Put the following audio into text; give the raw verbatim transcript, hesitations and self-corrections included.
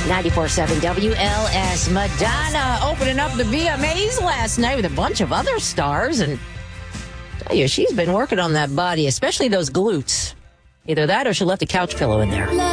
ninety-four point seven W L S. Madonna opening up the V M As last night with a bunch of other stars. And I tell you, she's been working on that body, especially those glutes. Either that or she left a couch pillow in there.